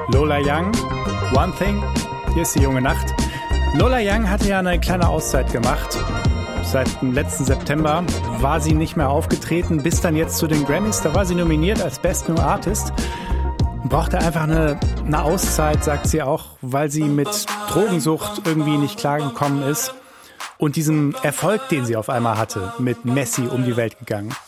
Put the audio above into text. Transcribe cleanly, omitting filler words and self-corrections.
Lola Young, One Thing, hier ist die junge Nacht. Lola Young hatte ja eine kleine Auszeit gemacht. Seit dem letzten September war sie nicht mehr aufgetreten, bis dann jetzt zu den Grammys. Da war sie nominiert als Best New Artist. Brauchte einfach eine Auszeit, sagt sie auch, weil sie mit Drogensucht irgendwie nicht klargekommen ist. Und diesem Erfolg, den sie auf einmal hatte, mit Messi um die Welt gegangen.